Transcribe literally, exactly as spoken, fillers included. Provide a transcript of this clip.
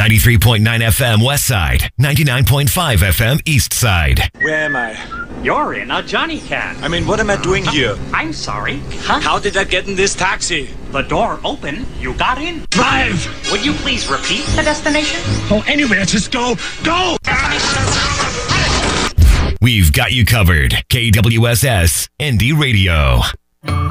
ninety-three point nine F M West Side, ninety-nine point five F M East Side. Where am I? You're in a Johnny Can. I mean, what am I doing here? I'm sorry. Huh? How did I get in this taxi? The door open. You got in. Drive! Would you please repeat the destination? Oh, anywhere, just go. Go! We've got you covered. K W S S Indie Radio.